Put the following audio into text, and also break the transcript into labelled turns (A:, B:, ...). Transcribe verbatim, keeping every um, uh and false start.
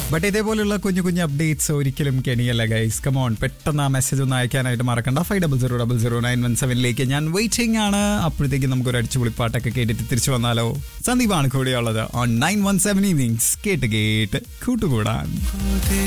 A: But ഇതേപോലുള്ള കുഞ്ഞു കുഞ്ഞു അപ്ഡേറ്റ്സ് ഒരിക്കലും കെണിയല്ല ഗൈസ്. കമോൺ, പെട്ടെന്ന് ആ മെസ്സേജ് ഒന്ന് അയക്കാനായിട്ട് മറക്കണ്ട. Five double zero double zero nine one സെവനിലേക്ക് ഞാൻ വെയിറ്റിംഗ് ആണ്. അപ്പോഴത്തേക്ക് നമുക്കൊരു അടിച്ചുപൊളിപ്പാട്ടൊക്കെ കേട്ടിട്ട് തിരിച്ചു വന്നാലോ. സന്ദീപാണ് കൂടെയുള്ളത് on nine one seven evenings. കേട്ട് കേട്ട് കൂട്ടുകൂടാൻ.